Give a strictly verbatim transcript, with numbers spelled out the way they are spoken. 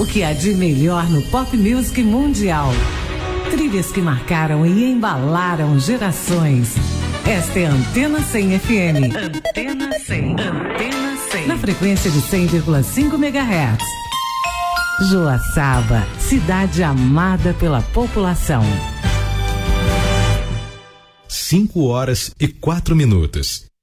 O que há de melhor no pop music mundial. Trilhas que marcaram e embalaram gerações. Esta é a Antena cem F M. Antena cem. Antena cem. Na frequência de cem vírgula cinco megahertz. Joaçaba, cidade amada pela população. Cinco horas e quatro minutos.